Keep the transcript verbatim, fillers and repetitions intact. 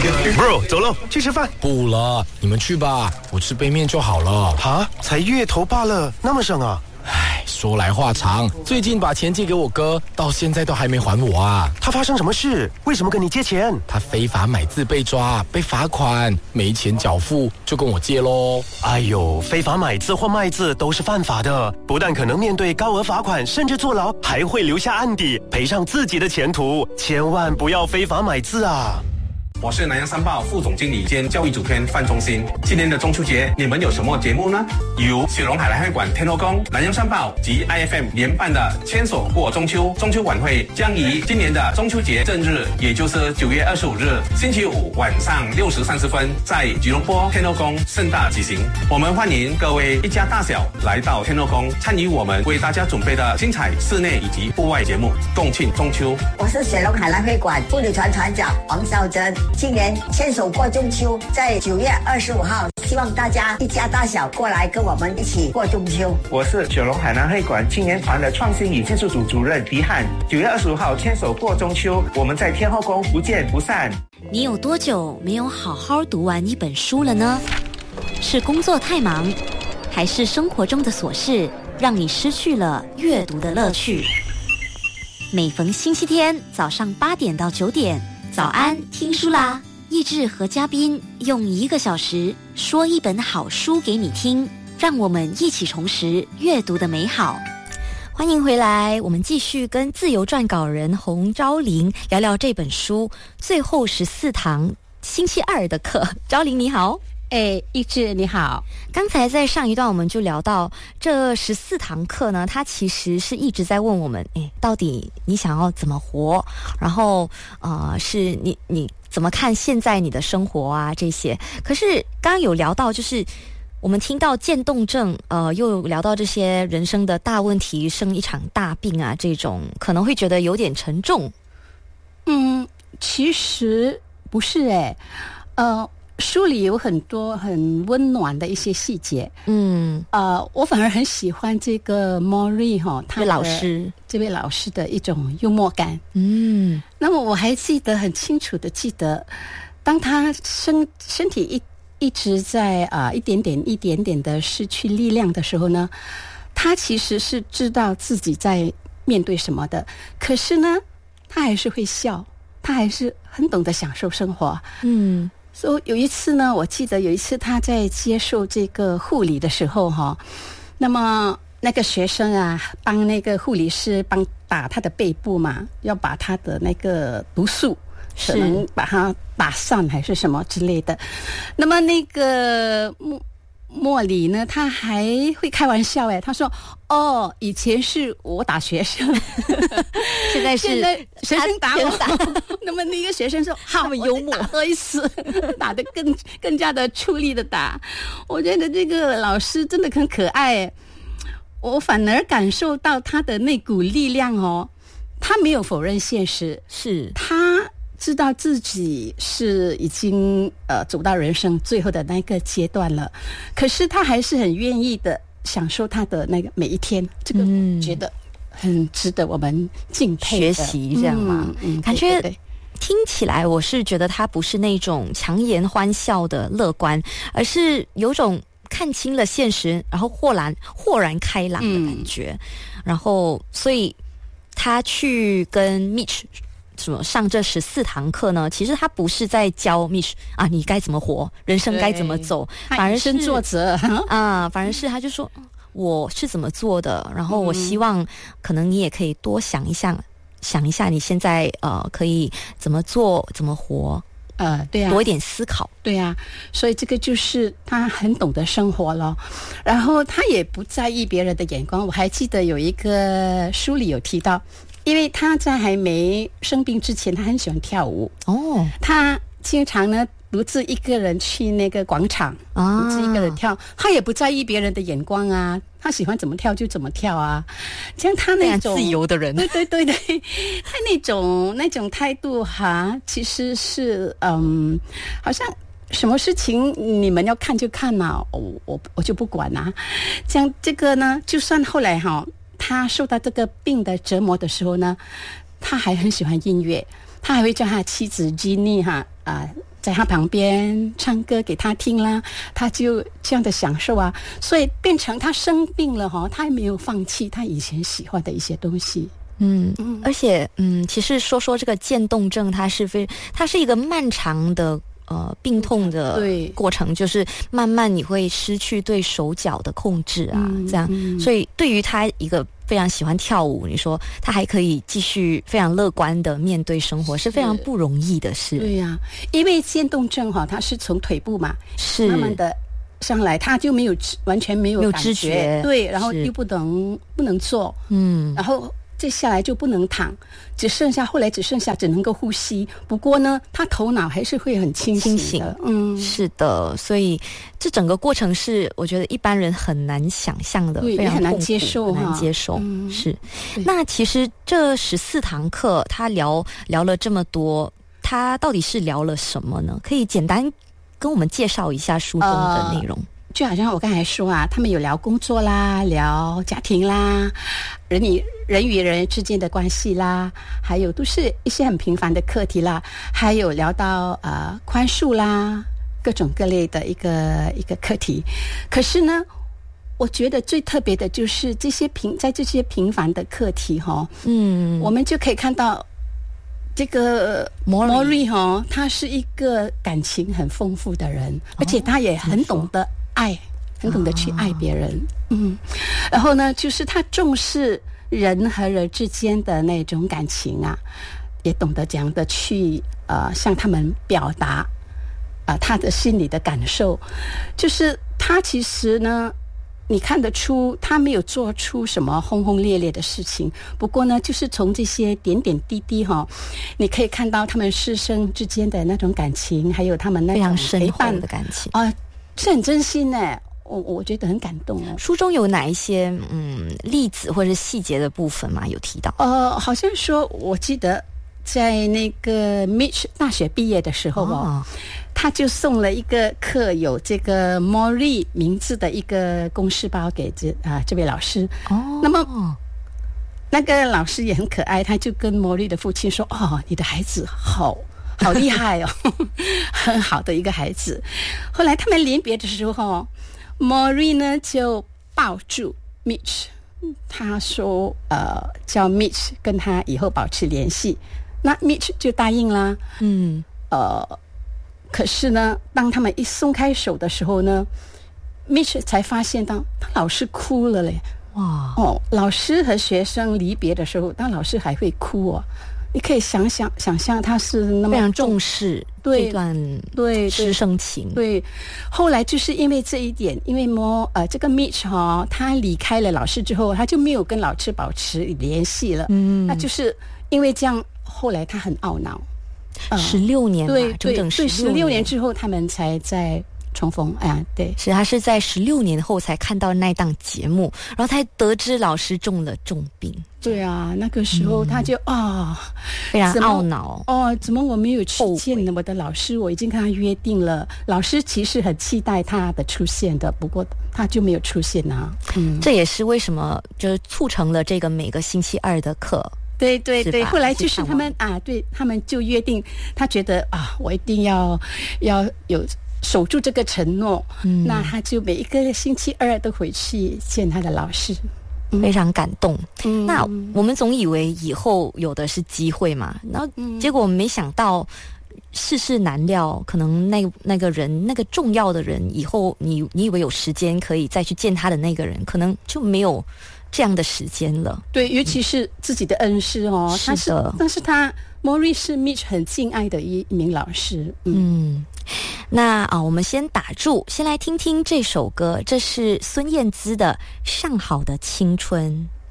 Bro， 走喽，去吃饭。 不了，你们去吧，我吃杯面就好了。 啊，才月头罢了，那么省啊？ 唉，说来话长，最近把钱借给我哥，到现在都还没还我啊。 他发生什么事？为什么跟你借钱？ 他非法买字被抓，被罚款，没钱缴付，就跟我借咯。 哎呦，非法买字或卖字都是犯法的，不但可能面对高额罚款，甚至坐牢，还会留下案底，赔上自己的前途。千万不要非法买字啊！ 我是南洋商报副总经理兼教育主编范中心。今年的中秋节，你们有什么节目呢？由雪隆海澜会馆天后宫、南洋商报及 I F M 联办的牵手过中秋中秋晚会，将于今年的中秋节正日，也就是九月二十五日星期五晚上六时三十分，在吉隆坡天后宫盛大举行。我们欢迎各位一家大小来到天后宫，参与我们为大家准备的精彩室内以及户外节目，共庆中秋。 我是雪隆海澜会馆妇女团团长黄孝珍。今年牵手过中秋，在九月二十五号，希望大家一家大小过来跟我们一起过中秋。 我是雪隆海南会馆青年团的创新与技术组主任狄汉。九月二十五号牵手过中秋，我们在天后宫不见不散。 你有多久没有好好读完一本书了呢？是工作太忙，还是生活中的琐事让你失去了阅读的乐趣？每逢星期天早上八点到九点，早安听书啦！益智和嘉宾用一个小时说一本好书给你听，让我们一起重拾阅读的美好。欢迎回来，我们继续跟自由撰稿人洪昭玲聊聊这本书《最后十四堂星期二的课》。昭玲你好。 哎，益智你好。 刚才在上一段我们就聊到这十四堂课呢，它其实是一直在问我们，哎，到底你想要怎么活？然后呃，是你你怎么看现在你的生活啊这些？可是刚刚有聊到，就是我们听到渐冻症，呃，又聊到这些人生的大问题，生一场大病啊，这种可能会觉得有点沉重。 嗯，其实不是哎，呃。书里有很多很温暖的一些细节， 嗯， 呃，我反而很喜欢这个 Mori 哈，他老师这位老师的一种幽默感， 嗯， 那么我还记得很清楚的记得，当他身身体一一直在啊、呃、一点点一点点的失去力量的时候呢，他其实是知道自己在面对什么的，可是呢，他还是会笑，他还是很懂得享受生活， 嗯。 所以、so, 有一次呢，我记得有一次他在接受这个护理的时候哈，那么那个学生啊，帮那个护理师帮打他的背部嘛，要把他的那个毒素可能把它打散还是什么之类的。那么那个莫莫里呢，他还会开玩笑哎，他说：“哦，以前是我打学生， 现在是现在学生打我。 打” 那么那个学生说：“好， 幽默， 打多一次，打得更更加的出力的打。”我觉得这个老师真的很可爱，我反而感受到他的那股力量哦。他没有否认现实， 是他知道自己是已经呃走到人生最后的那个阶段了，可是他还是很愿意的享受他的那个每一天，这个我觉得很值得我们敬佩的学习，这样嘛， 嗯嗯、 感觉对对对听起来我是觉得他不是那种强颜欢笑的乐观，而是有种看清了现实，然后豁然豁然开朗的感觉，嗯、然后所以他去跟 Mitch 什么上这十四堂课呢？其实他不是在教 Mitch 啊，你该怎么活，人生该怎么走，反而是作者啊，反而是他就说我是怎么做的，然后我希望可能你也可以多想一想，嗯、想一下你现在呃可以怎么做，怎么活。 呃，对啊， 多一点思考， 对啊，所以这个就是他很懂得生活了，然后他也不在意别人的眼光。我还记得有一个书里有提到，因为他在还没生病之前，他很喜欢跳舞哦， 他经常呢独自一个人去那个广场， 啊， 独自一个人跳，他也不在意别人的眼光啊，他喜欢怎么跳就怎么跳啊，像他那种自由的人， 对对对对，他那种那种态度哈，其实是嗯，好像什么事情你们要看就看呐、啊，我我我就不管啊。像这个呢，就算后来哈，他受到这个病的折磨的时候呢，他还很喜欢音乐，他还会叫他妻子 Jenny 哈啊。 在他旁边唱歌给他听啦，他就这样的享受啊，所以变成他生病了哈，他也没有放弃他以前喜欢的一些东西。 嗯，而且嗯，其实说说这个渐冻症，它是非，它是一个漫长的呃病痛的过程，就是慢慢你会失去对手脚的控制啊，嗯、这样、嗯，所以对于他一个非常喜欢跳舞，你说他还可以继续非常乐观的面对生活，是非常不容易的事。 对呀、啊，因为渐冻症哈，它是从腿部嘛， 是慢慢的上来，他就没有完全没有没有感觉， 知觉， 对，然后又不能不能坐， 嗯， 然后。接下来就不能躺，只剩下后来只剩下只能够呼吸。不过呢，他头脑还是会很清醒的。清醒， 嗯，是的。所以这整个过程是我觉得一般人很难想象的， 对， 非常很难接受， 很难接受。 嗯、 是。那其实这十四堂课，他聊聊了这么多，他到底是聊了什么呢？可以简单跟我们介绍一下书中的内容。呃就好像我刚才说啊，他们有聊工作啦，聊家庭啦，人与人与人之间的关系啦，还有都是一些很平凡的课题啦，还有聊到呃宽恕啦，各种各类的一个一个课题。可是呢，我觉得最特别的就是这些平在这些平凡的课题哈，嗯，我们就可以看到。这个 Maury 哈，他是一个感情很丰富的人，哦、而且他也很懂得爱，很懂得去爱别人。嗯，然后呢，就是他重视人和人之间的那种感情啊，也懂得怎样的去呃向他们表达啊、呃、他的心里的感受。就是他其实呢。你看得出他没有做出什么轰轰烈烈的事情，不过呢，就是从这些点点滴滴哈、哦，你可以看到他们师生之间的那种感情，还有他们那种陪伴的感情啊，是很真心呢。我我觉得很感动哦。 书中有哪一些嗯例子或者细节的部分吗？有提到？ 呃，好像说，我记得在那个 Mitch 大学毕业的时候哦。哦他就送了一个刻有这个 Maury 名字的一个公事包给这啊这位老师。哦，那么那个老师也很可爱，他就跟 Maury 的父亲说：“哦，你的孩子好好厉害哦，很好的一个孩子。”后来他们临别的时候 ，Maury 呢就抱住 Mitch， 他说：“呃，叫 Mitch 跟他以后保持联系。”那 Mitch 就答应啦。嗯，呃。可是呢，当他们一松开手的时候呢 ，Mitch 才发现到他老师哭了嘞。哇！哦，老师和学生离别的时候，当老师还会哭哦。你可以想想想象，他是那么非常重视这段对师生情。 对，对后来就是因为这一点，因为么呃，这个 Mitch 哈、哦，他离开了老师之后，他就没有跟老师保持联系了。嗯，那就是因为这样，后来他很懊恼。 十六年吧， 对整整十六年之后，他们才在重逢。哎呀，对， 是他是在十六年后才看到那档节目，然后才得知老师中了重病。 对啊，那个时候他就啊、嗯哦， 非常懊恼哦，怎么我没有去见我的老师？我已经跟他约定了，老师其实很期待他的出现的，不过他就没有出现啊。嗯， 这也是为什么就是促成了这个每个星期二的课。 对对对，后来就是他们啊，对他们就约定，他觉得啊，我一定要要有守住这个承诺，嗯，那他就每一个星期二都回去见他的老师， 嗯、非常感动。嗯，那我们总以为以后有的是机会嘛，然后结果没想到世事难料，可能那那个人那个重要的人，以后你你以为有时间可以再去见他的那个人，可能就没有。这样的时间了， 对，尤其是自己的恩师哦，嗯、他是的，但是他 Maury 是 Mitch 很敬爱的一一名老师。嗯， 嗯那啊，我们先打住，先来听听这首歌，这是孙燕姿的《上好的青春》。